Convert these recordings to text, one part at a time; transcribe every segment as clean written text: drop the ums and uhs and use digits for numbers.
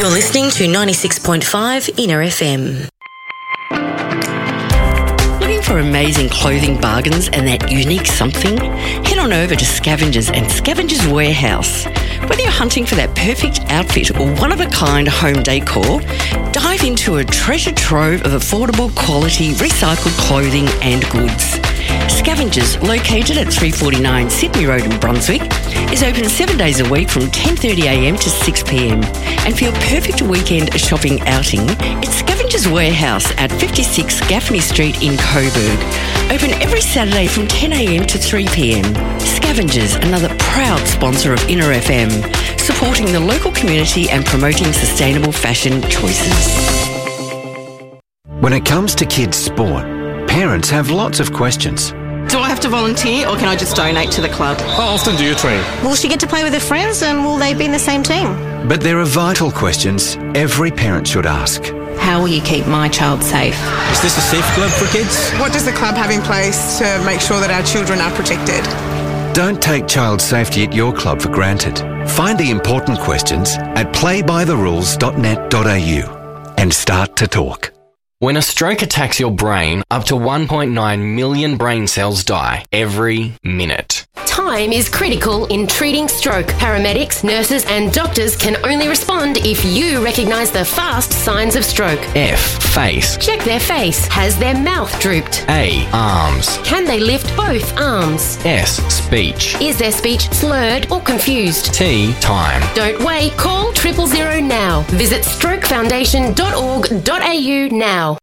You're listening to 96.5 Inner FM. Looking for amazing clothing bargains and that unique something? Head on over to Scavengers and Scavengers Warehouse. Whether you're hunting for that perfect outfit or one-of-a-kind home decor, dive into a treasure trove of affordable quality recycled clothing and goods. Scavengers, located at 349 Sydney Road in Brunswick, is open 7 days a week from 10:30am to 6pm. And for your perfect weekend shopping outing, it's Scavengers Warehouse at 56 Gaffney Street in Coburg. Open every Saturday from 10am to 3pm. Scavengers, another proud sponsor of Inner FM, supporting the local community and promoting sustainable fashion choices. When it comes to kids' sport, parents have lots of questions. Do I have to volunteer or can I just donate to the club? How often do you train? Will she get to play with her friends and will they be in the same team? But there are vital questions every parent should ask. How will you keep my child safe? Is this a safe club for kids? What does the club have in place to make sure that our children are protected? Don't take child safety at your club for granted. Find the important questions at playbytherules.net.au and start to talk. When a stroke attacks your brain, up to 1.9 million brain cells die every minute. Time is critical in treating stroke. Paramedics, nurses and doctors can only respond if you recognise the fast signs of stroke. F. Face. Check their face. Has their mouth drooped? A. Arms. Can they lift both arms? S. Speech. Is their speech slurred or confused? T. Time. Don't wait. Call 000 now. Visit strokefoundation.org.au now.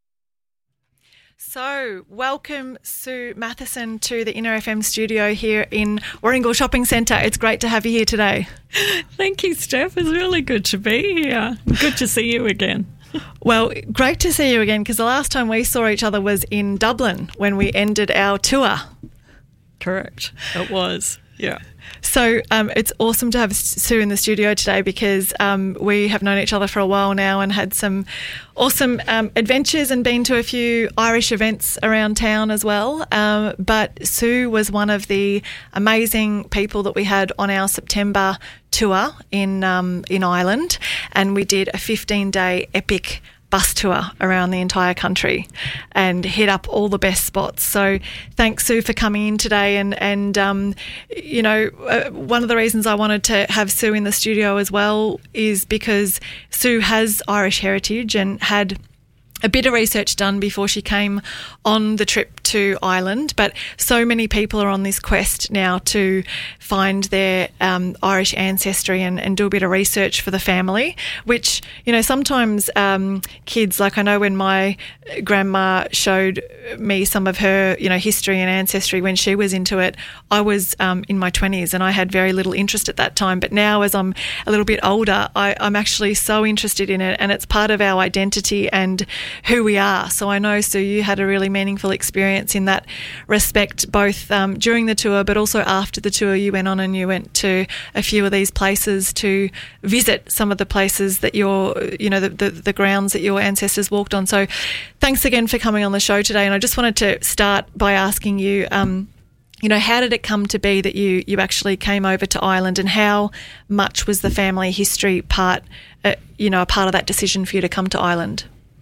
So, welcome Sue Matheson to the Inner FM studio here in Warringal Shopping Centre. It's great to have you here today. Thank you, Steph. It's really good to be here. Good to see you again. Well, great to see you again because the last time we saw each other was in Dublin when we ended our tour. Correct. It was, yeah. So it's awesome to have Sue in the studio today because we have known each other for a while now and had some awesome adventures and been to a few Irish events around town as well. But Sue was one of the amazing people that we had on our September tour in Ireland, and we did a 15-day epic bus tour around the entire country and hit up all the best spots. So thanks, Sue, for coming in today. And you know, one of the reasons I wanted to have Sue in the studio as well is because Sue has Irish heritage and had a bit of research done before she came on the trip to Ireland, but so many people are on this quest now to find their Irish ancestry and do a bit of research for the family, which, you know, sometimes kids, like I know when my grandma showed me some of her, you know, history and ancestry when she was into it, I was in my 20s and I had very little interest at that time, but now as I'm a little bit older, I'm actually so interested in it and it's part of our identity and who we are. So I know, Sue, you had a really meaningful experience in that respect, both during the tour, but also after the tour you went on and you went to a few of these places to visit some of the places that the grounds that your ancestors walked on. So thanks again for coming on the show today. And I just wanted to start by asking you, you know, how did it come to be that you actually came over to Ireland, and how much was the family history part, a part of that decision for you to come to Ireland?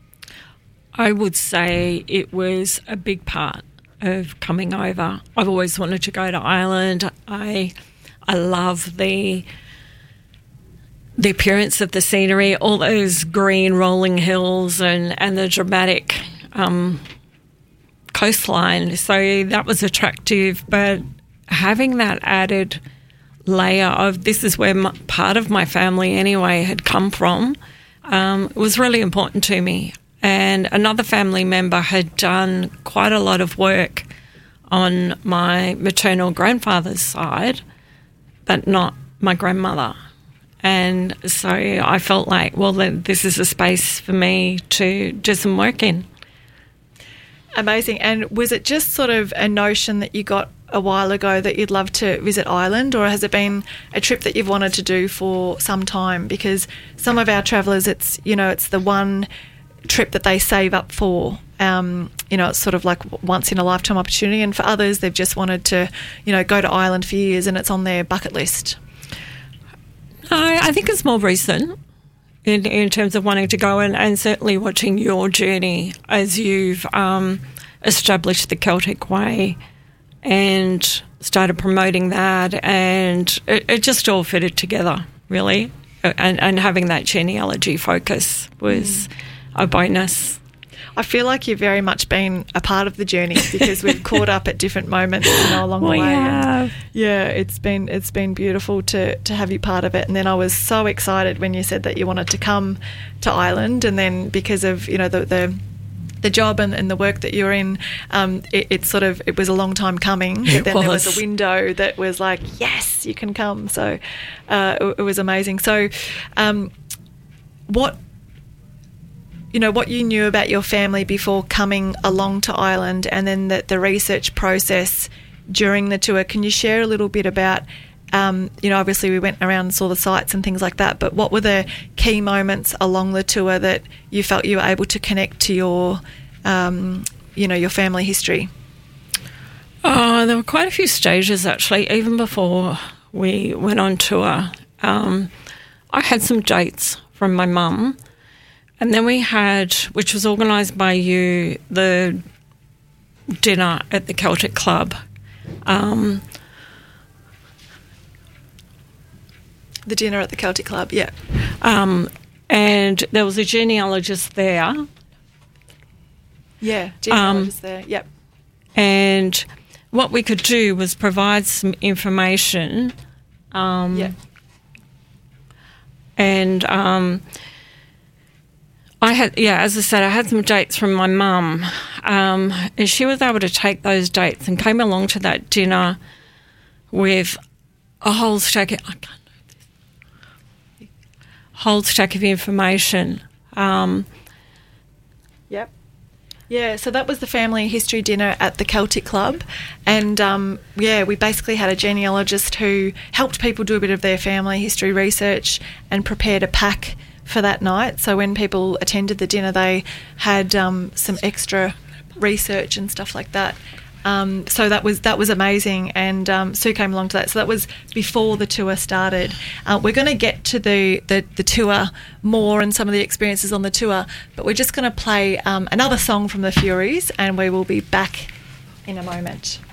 I would say it was a big part of coming over. I've always wanted to go to Ireland. I love the appearance of the scenery, all those green rolling hills and the dramatic coastline. So that was attractive, but having that added layer of this is where part of my family anyway had come from was really important to me. And another family member had done quite a lot of work on my maternal grandfather's side, but not my grandmother. And so I felt like, well, this is a space for me to do some work in. Amazing. And was it just sort of a notion that you got a while ago that you'd love to visit Ireland, or has it been a trip that you've wanted to do for some time? Because some of our travellers, it's the one trip that they save up for. It's sort of like once in a lifetime opportunity, and for others they've just wanted to, go to Ireland for years and it's on their bucket list. I think it's more recent. in terms of wanting to go, and certainly watching your journey as you've established the Celtic Way and started promoting that, and it just all fitted together, really. And having that genealogy focus was a bonus. I feel like you've very much been a part of the journey because we've caught up at different moments, along the way. Yeah. Yeah, it's been beautiful to have you part of it. And then I was so excited when you said that you wanted to come to Ireland, and then because of the job and the work that you're in, it was a long time coming. But then there was a window that was like, yes, you can come. So it was amazing. So what you knew about your family before coming along to Ireland, and then the research process during the tour, can you share a little bit about, obviously we went around and saw the sites and things like that, but what were the key moments along the tour that you felt you were able to connect to your family history? There were quite a few stages, actually, even before we went on tour. I had some dates from my mum. And then we had, which was organised by you, the dinner at the Celtic Club. The dinner at the Celtic Club, yeah. And there was a genealogist there. Yeah, genealogist there, yep. And what we could do was provide some information. Yeah. And as I said, I had some dates from my mum, and she was able to take those dates and came along to that dinner with a whole stack of information. Yep. Yeah, so that was the family history dinner at the Celtic Club, and we basically had a genealogist who helped people do a bit of their family history research and prepared a pack for that night. So when people attended the dinner, they had some extra research and stuff like that. So that was amazing, and Sue came along to that. So that was before the tour started. We're going to get to the tour more and some of the experiences on the tour, but we're just going to play another song from the Fureys, and we will be back in a moment.